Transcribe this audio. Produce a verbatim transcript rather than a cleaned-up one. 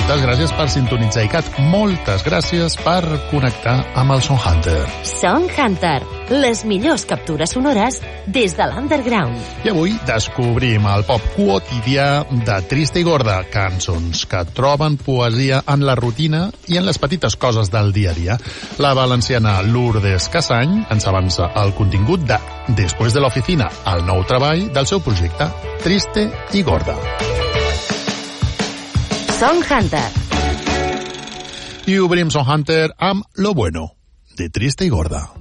moltes gràcies per sintonitzar i Cat. Moltes gràcies per connectar amb el Song Hunter. Song Hunter, les millors captures sonores des de l'underground. I avui descobrim el pop quotidià de Trista i Gorda, cançons que troben poesia en la rutina i en les petites coses del dia a dia. La valenciana Lourdes Casany ens avança el contingut de Después de l'oficina, el nou treball del seu projecte Triste i Gorda. Song Hunter. I obrim Song Hunter amb Lo Bueno, de Triste i Gorda.